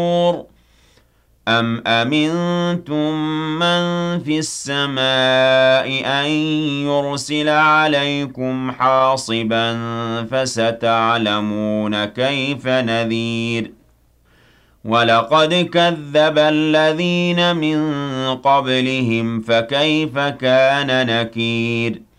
أَمْ أَمِنتُم مَّن فِي السَّمَاءِ أَن يُرْسِلَ عَلَيْكُمْ حَاصِبًا ۖ فَسَتَعْلَمُونَ كَيْفَ نَذِيرِ وَلَقَدْ كَذَّبَ الَّذِينَ مِن قَبْلِهِمْ فَكَيْفَ كَانَ نَكِيرِ